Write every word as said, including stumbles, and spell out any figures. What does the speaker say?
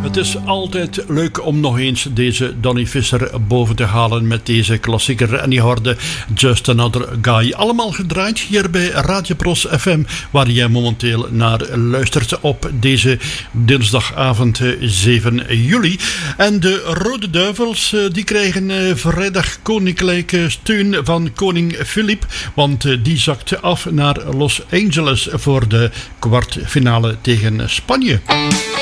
het is altijd leuk om nog eens deze Donny Visser boven te halen met deze klassieker. En die hoorde Just Another Guy. Allemaal gedraaid hier bij Radio Pros F M, waar jij momenteel naar luistert op deze dinsdagavond zeven juli. En de Rode Duivels die krijgen vrijdag koninklijke steun van koning Filip, want die zakte af naar Los Angeles voor de kwartfinale tegen Spanje.